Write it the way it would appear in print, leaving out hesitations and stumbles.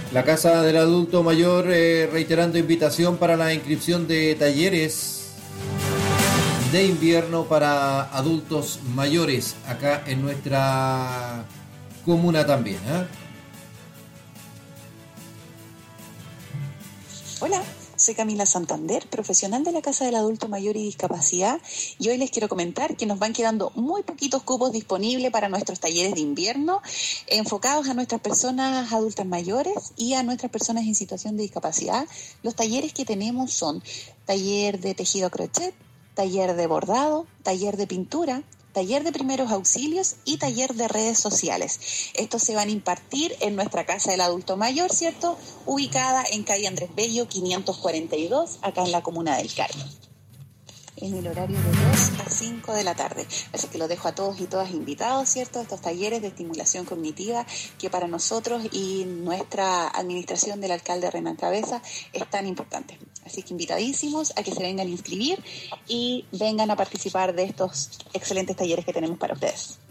La Casa del Adulto Mayor reiterando invitación para la inscripción de talleres de invierno para adultos mayores acá en nuestra comuna también. Hola, soy Camila Santander, profesional de la Casa del Adulto Mayor y Discapacidad, y hoy les quiero comentar que nos van quedando muy poquitos cupos disponibles para nuestros talleres de invierno enfocados a nuestras personas adultas mayores y a nuestras personas en situación de discapacidad. Los talleres que tenemos son taller de tejido a crochet, taller de bordado, taller de pintura, taller de primeros auxilios y taller de redes sociales. Estos se van a impartir en nuestra Casa del Adulto Mayor, ¿cierto? Ubicada en calle Andrés Bello 542, acá en la comuna del Carmen, en el horario de 2 a 5 de la tarde. Así que los dejo a todos y todas invitados, ¿cierto? A estos talleres de estimulación cognitiva que para nosotros y nuestra administración del alcalde Renan Cabeza es tan importante. Así que invitadísimos a que se vengan a inscribir y vengan a participar de estos excelentes talleres que tenemos para ustedes.